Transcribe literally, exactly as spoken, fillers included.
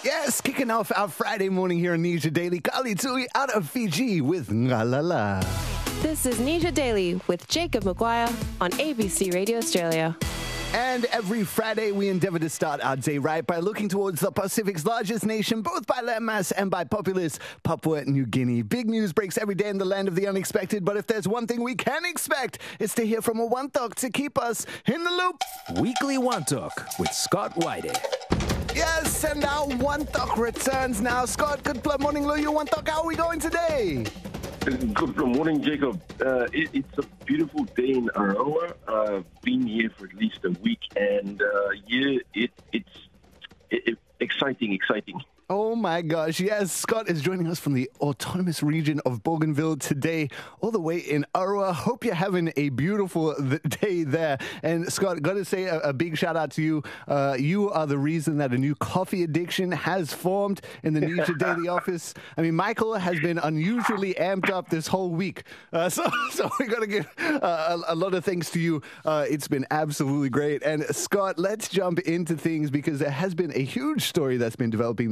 Yes, kicking off our Friday morning here on Nisha Daily. Kali Tui out of Fiji with Ngalala. This is Nisha Daily with Jacob Maguire on A B C Radio Australia. And every Friday, we endeavor to start our day right by looking towards the Pacific's largest nation, both by landmass and by populace, Papua New Guinea. Big news breaks every day in the land of the unexpected, but if there's one thing we can expect, it's to hear from a Wantok to keep us in the loop. Weekly Wantok with Scott Whitey. Yes, and our Wantok returns now. Scott, good morning, Luyu Wantok. How are we going today? Good morning, Jacob. Uh, it, it's a beautiful day in Aroa. I've been here for at least a week, and uh, yeah, it, it's it, it, exciting, exciting. Oh my gosh, yes, Scott is joining us from the autonomous region of Bougainville today, all the way in Aroa. Hope you're having a beautiful day there. And Scott, got to say a, a big shout out to you. Uh, you are the reason that a new coffee addiction has formed in the Nisha Daily office. I mean, Michael has been unusually amped up this whole week. Uh, so, so we got to give uh, a, a lot of thanks to you. Uh, it's been absolutely great. And Scott, let's jump into things because there has been a huge story that's been developing